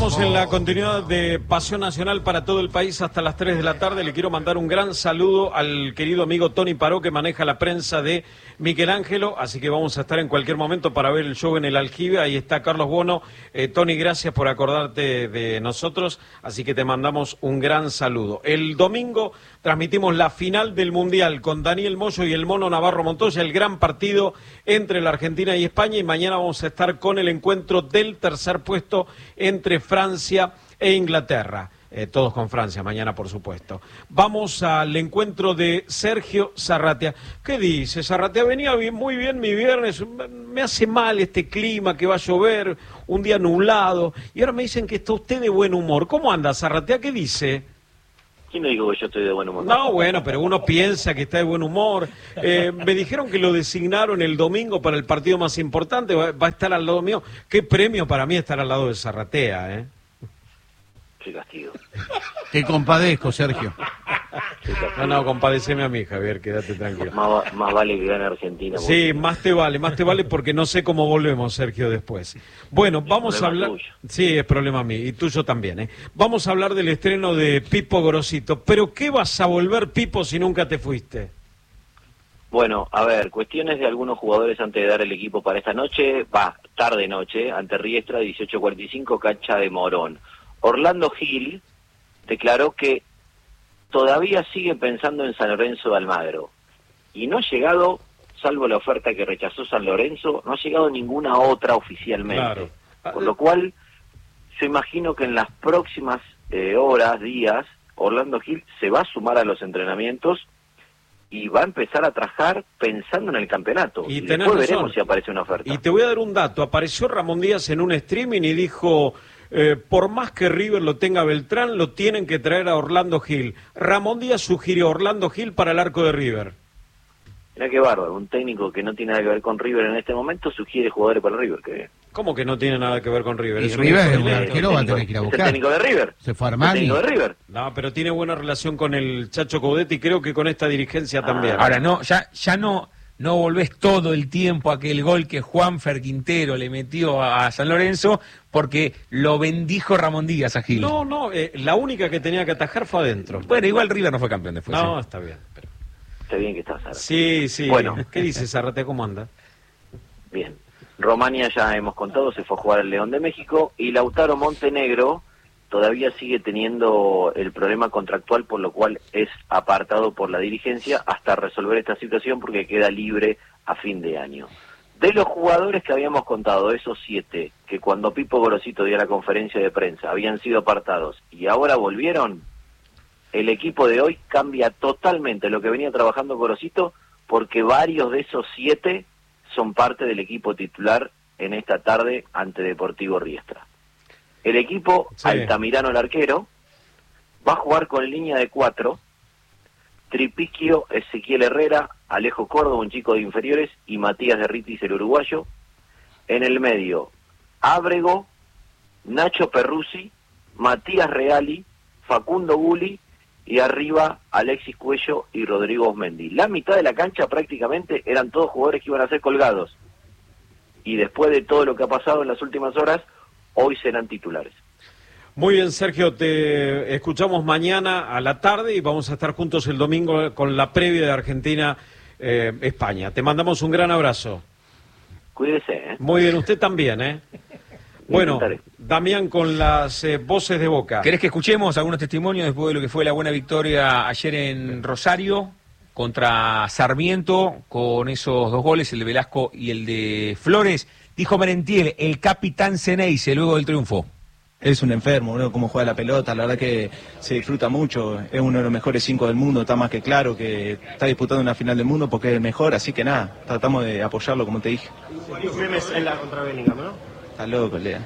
Estamos en la continuidad de Pasión Nacional para todo el país hasta las 3 de la tarde. Le quiero mandar un gran saludo al querido amigo Tony Paró, que maneja la prensa de Michelangelo, así que vamos a estar en cualquier momento para ver el show en el Aljibe. Ahí está Carlos Bono. Tony, gracias por acordarte de nosotros, así que te mandamos un gran saludo. El domingo transmitimos la final del Mundial con Daniel Moyo y el Mono Navarro Montoya, el gran partido entre la Argentina y España, y mañana vamos a estar con el encuentro del tercer puesto entre Francia e Inglaterra. Todos con Francia, mañana por supuesto. Vamos al encuentro de Sergio Zarratea. ¿Qué dice Zarratea? Venía muy bien mi viernes, me hace mal este clima, que va a llover, un día nublado, y ahora me dicen que está usted de buen humor. ¿Cómo anda Zarratea? ¿Qué dice? ¿Quién no digo que yo estoy de buen humor? No, bueno, pero uno piensa que está de buen humor. Me dijeron que lo designaron el domingo para el partido más importante, va a estar al lado mío. Qué premio para mí estar al lado de Zarratea, ¿eh? Qué castigo. Te compadezco, Sergio. No, compadéceme a mí, Javier, quédate tranquilo. Más vale que gane Argentina. Sí, más te vale porque no sé cómo volvemos, Sergio, después. Bueno, vamos a hablar... Tuyo. Sí, es problema mío, y tuyo también, ¿eh? Vamos a hablar del estreno de Pipo Gorosito. ¿Pero qué vas a volver, Pipo, si nunca te fuiste? Bueno, a ver, cuestiones de algunos jugadores antes de dar el equipo para esta noche, tarde-noche, ante Riestra, 18:45, cancha de Morón. Orlando Gil declaró que todavía sigue pensando en San Lorenzo de Almagro y no ha llegado, salvo la oferta que rechazó San Lorenzo, no ha llegado ninguna otra oficialmente. Claro. Por lo cual, yo imagino que en las próximas horas, días, Orlando Gil se va a sumar a los entrenamientos y va a empezar a trabajar pensando en el campeonato. Y después veremos razón. si aparece una oferta. Y te voy a dar un dato. Apareció Ramón Díaz en un streaming y dijo... por más que River lo tenga Beltrán, lo tienen que traer a Orlando Gil. Ramón Díaz sugirió a Orlando Gil para el arco de River. Mirá qué bárbaro, un técnico que no tiene nada que ver con River en este momento sugiere jugadores para River. Que... ¿Cómo que no tiene nada que ver con River? Y Es un River, excelente- el arquero va a tener que ir a ¿Es el buscar. técnico de River? Se fue ¿El Armani. técnico de River? No, pero tiene buena relación con el Chacho Coudet y creo que con esta dirigencia también. Ahora, no, ya no volvés todo el tiempo a aquel gol que Juanfer Quintero le metió a San Lorenzo porque lo bendijo Ramón Díaz a Gil. No, la única que tenía que atajar fue adentro. Bueno, igual River no fue campeón después. No, ¿sí? está bien. Pero... Está bien que estás ahora. Sí. Bueno. ¿Qué dice Zarratea? ¿Cómo anda? Bien. Romania ya hemos contado, se fue a jugar al León de México y Lautaro Montenegro todavía sigue teniendo el problema contractual, por lo cual es apartado por la dirigencia hasta resolver esta situación porque queda libre a fin de año. De los jugadores que habíamos contado, esos 7, que cuando Pipo Gorosito dio la conferencia de prensa habían sido apartados y ahora volvieron, el equipo de hoy cambia totalmente lo que venía trabajando Gorosito porque varios de esos 7 son parte del equipo titular en esta tarde ante Deportivo Riestra. El equipo, Sí. Altamirano el arquero, va a jugar con línea de 4, Tripiquio, Ezequiel Herrera, Alejo Córdoba, un chico de inferiores, y Matías Derritis, el uruguayo. En el medio, Ábrego, Nacho Perruzzi, Matías Reali, Facundo Guli, y arriba Alexis Cuello y Rodrigo Osmendi. La mitad de la cancha prácticamente eran todos jugadores que iban a ser colgados. Y después de todo lo que ha pasado en las últimas horas, hoy serán titulares. Muy bien, Sergio, te escuchamos mañana a la tarde y vamos a estar juntos el domingo con la previa de Argentina-España. Te mandamos un gran abrazo. Cuídese, ¿eh? Muy bien, usted también, ¿eh? Bueno, Intentaré. Damián, con las voces de Boca. ¿Querés que escuchemos algunos testimonios después de lo que fue la buena victoria ayer en Rosario contra Sarmiento con esos 2 goles, el de Velasco y el de Flores? Dijo Merentiel, el capitán Ceneice, luego del triunfo. Es un enfermo, ¿no? Cómo juega la pelota, la verdad que se disfruta mucho, es uno de los mejores 5 del mundo, está más que claro que está disputando una final del mundo porque es el mejor, así que nada, tratamos de apoyarlo como te dije. En la contra Bellingham, ¿no? Está loco, Lea.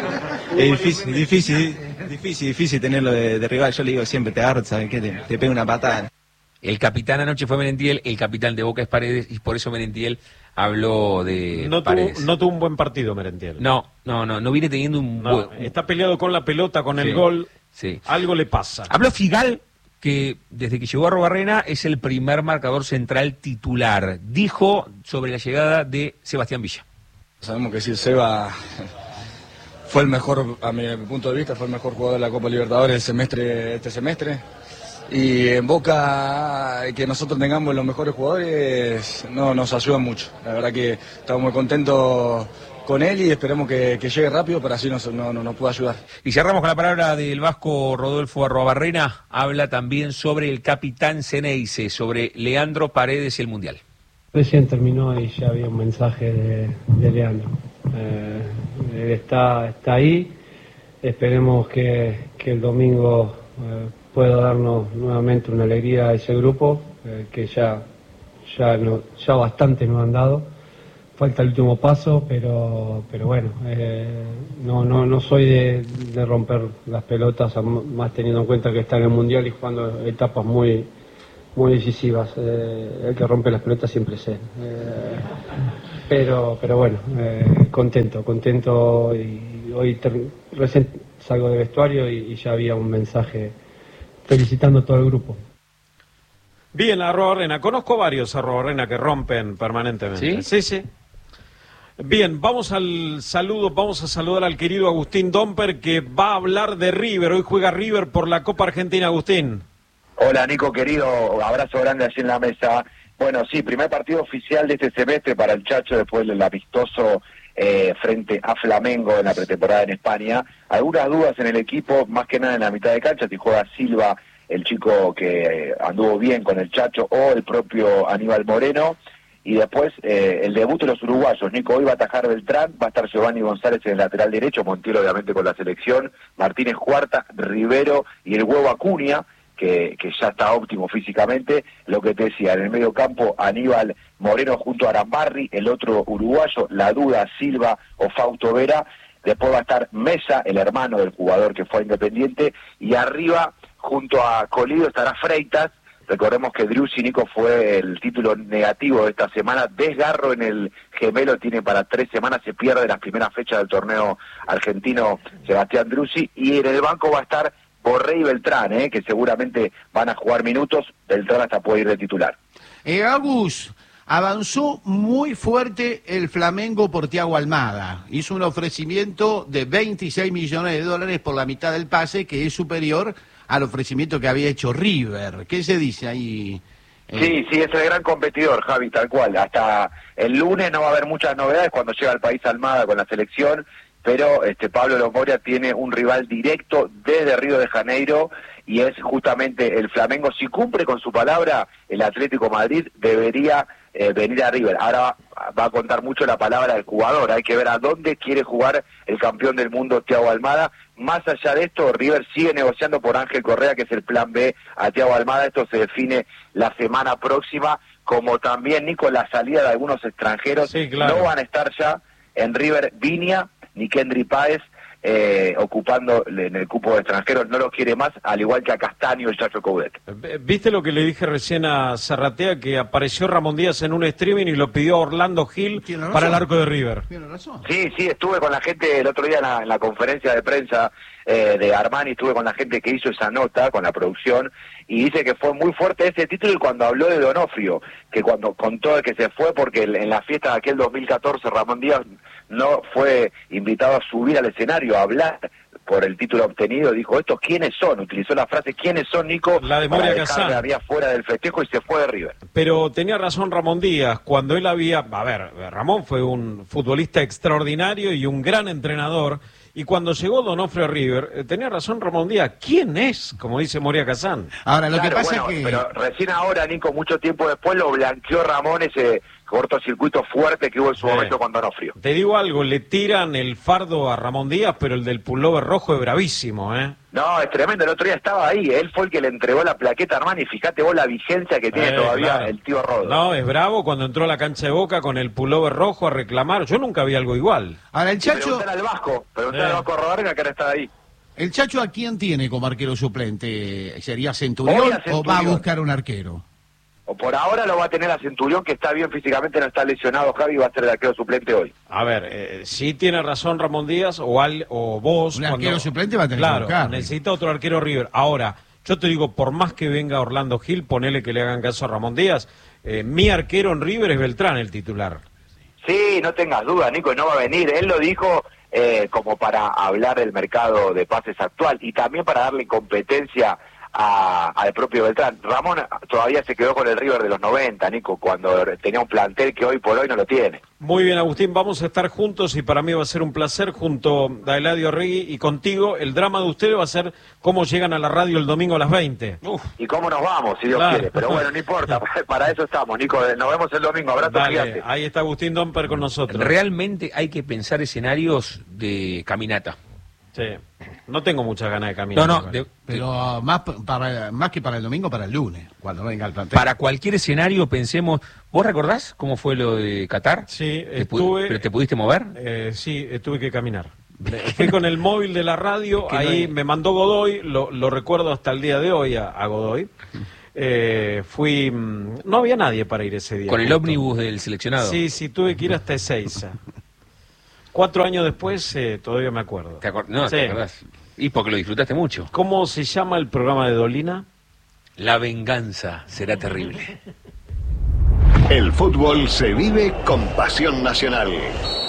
Es difícil tenerlo de rival, yo le digo siempre, te agarra, ¿sabes qué? Te pega una patada. El capitán anoche fue Merentiel, el capitán de Boca es Paredes, y por eso Merentiel habló de Paredes. No tuvo un buen partido, Merentiel. No viene teniendo un No, buen... está peleado con la pelota, con Sí, el gol. sí. Algo le pasa. Habló Figal, que desde que llegó a Arrobarrena es el primer marcador central titular. Dijo sobre la llegada de Sebastián Villa. Sabemos que si Seba fue el mejor, a mi punto de vista, fue el mejor jugador de la Copa Libertadores este semestre. Y en Boca, que nosotros tengamos los mejores jugadores, no nos ayuda mucho. La verdad que estamos muy contentos con él y esperemos que llegue rápido para así nos pueda ayudar. Y cerramos con la palabra del vasco Rodolfo Arruabarrena. Habla también sobre el capitán Ceneice, sobre Leandro Paredes y el Mundial. Recién terminó y ya había un mensaje de Leandro. Él está ahí. Esperemos que el domingo pueda darnos nuevamente una alegría a ese grupo, que ya bastante nos han dado. Falta el último paso, pero bueno, no soy de romper las pelotas, más teniendo en cuenta que está en el Mundial y jugando etapas muy decisivas. El que rompe las pelotas siempre es él. Pero bueno, contento y hoy recién salgo del vestuario y ya había un mensaje felicitando a todo el grupo. Bien, Arruabarrena, conozco varios Arruabarrena que rompen permanentemente. Sí. Bien, vamos a saludar al querido Agustín Domper, que va a hablar de River. Hoy juega River por la Copa Argentina, Agustín. Hola, Nico, querido, abrazo grande allí en la mesa. Bueno, sí, primer partido oficial de este semestre para el Chacho después del amistoso frente a Flamengo en la pretemporada en España. Algunas dudas en el equipo, más que nada en la mitad de cancha, si juega Silva, el chico que anduvo bien con el Chacho, o el propio Aníbal Moreno. Y después el debut de los uruguayos. Nico, hoy va a atajar Beltrán, va a estar Giovanni González en el lateral derecho, Montiel obviamente con la selección, Martínez Huerta, Rivero y el huevo Acuña, que ya está óptimo físicamente. Lo que te decía, en el medio campo Aníbal Moreno junto a Arambarri, el otro uruguayo, la duda Silva o Fausto Vera. Después va a estar Mesa, el hermano del jugador que fue a Independiente, y arriba junto a Colido estará Freitas. Recordemos que Driussi, Nico, fue el título negativo de esta semana. Desgarro en el gemelo, tiene para 3 semanas, se pierde las primeras fechas del torneo argentino Sebastián Driussi. Y en el banco va a estar Borré y Beltrán, que seguramente van a jugar minutos. Beltrán hasta puede ir de titular. Agus, avanzó muy fuerte el Flamengo por Thiago Almada. Hizo un ofrecimiento de $26 millones por la mitad del pase, que es superior al ofrecimiento que había hecho River. ¿Qué se dice ahí? Sí, es el gran competidor, Javi, tal cual. Hasta el lunes no va a haber muchas novedades cuando llega al país Almada con la selección, pero Pablo Longoria tiene un rival directo desde Río de Janeiro y es justamente el Flamengo. Si cumple con su palabra, el Atlético Madrid debería venir a River. Ahora va a contar mucho la palabra del jugador, hay que ver a dónde quiere jugar el campeón del mundo Thiago Almada. Más allá de esto, River sigue negociando por Ángel Correa, que es el plan B a Thiago Almada. Esto se define la semana próxima, como también, Nico, la salida de algunos extranjeros. Sí, claro. No van a estar ya en River Viña ni Kendry Páez ocupando en el cupo de extranjeros, no lo quiere más, al igual que a Castaño y Chacho Coudet. ¿Viste lo que le dije recién a Zarratea, que apareció Ramón Díaz en un streaming y lo pidió a Orlando Gil para el arco de River? Tiene razón. Sí, estuve con la gente el otro día en la conferencia de prensa de Armani, estuve con la gente que hizo esa nota, con la producción, y dice que fue muy fuerte ese título. Y cuando habló de Donofrio, que cuando contó que se fue porque en la fiesta de aquel 2014 Ramón Díaz no fue invitado a subir al escenario a hablar por el título obtenido, dijo, ¿estos quiénes son? Utilizó la frase, ¿quiénes son, Nico? La de Moria Kazan. Había fuera del festejo y se fue de River. Pero tenía razón Ramón Díaz, cuando él había... A ver, Ramón fue un futbolista extraordinario y un gran entrenador, y cuando llegó Donofrio a River, tenía razón Ramón Díaz, ¿quién es? Como dice Moria Kazan. Ahora, lo que pasa es que... Pero recién ahora, Nico, mucho tiempo después lo blanqueó Ramón, ese cortocircuito fuerte que hubo en su momento con Donofrio. Te digo algo, le tiran el fardo a Ramón Díaz, pero el del pullover rojo es bravísimo, ¿eh? No, es tremendo, el otro día estaba ahí, él fue el que le entregó la plaqueta a Armani, y fíjate vos la vigencia que tiene todavía claro. El tío Rodo. No, es bravo cuando entró a la cancha de Boca con el pullover rojo a reclamar, yo nunca vi algo igual. Ahora el Chacho... Preguntar al Vasco Rodríguez, que ahora está ahí. ¿El Chacho a quién tiene como arquero suplente? ¿Sería Centurión o va a buscar un arquero? O por ahora lo va a tener a Centurión, que está bien físicamente, no está lesionado, Javi, va a ser el arquero suplente hoy. A ver, sí tiene razón Ramón Díaz o vos. Un arquero suplente va a tener que buscar. Necesita otro arquero River. Ahora, yo te digo, por más que venga Orlando Gil, ponele que le hagan caso a Ramón Díaz, mi arquero en River es Beltrán, el titular. Sí, no tengas duda, Nico, no va a venir. Él lo dijo como para hablar del mercado de pases actual y también para darle competencia al propio Beltrán. Ramón todavía se quedó con el River de los 90, Nico, cuando tenía un plantel que hoy por hoy no lo tiene. Muy bien, Agustín, vamos a estar juntos y para mí va a ser un placer junto a Eladio Regui y contigo. El drama de ustedes va a ser cómo llegan a la radio el domingo a las 20. Y cómo nos vamos, si Dios quiere. Pero bueno, no importa, para eso estamos, Nico. Nos vemos el domingo. Abrazo gigante. Ahí está Agustín Domper con nosotros. Realmente hay que pensar escenarios de caminata. Sí, no tengo muchas ganas de caminar. Pero más que para el domingo, para el lunes, cuando venga el plantel. Para cualquier escenario pensemos. ¿Vos recordás cómo fue lo de Qatar? Sí, ¿Pero te pudiste mover? Sí, tuve que caminar. Fui con el móvil de la radio, ahí me mandó Godoy, lo recuerdo hasta el día de hoy a Godoy. No había nadie para ir ese día. ¿Con el ómnibus del seleccionado? Sí, tuve que ir hasta Ezeiza. 4 años después, todavía me acuerdo. ¿Te acordás? Y porque lo disfrutaste mucho. ¿Cómo se llama el programa de Dolina? La venganza será terrible. El fútbol se vive con pasión nacional.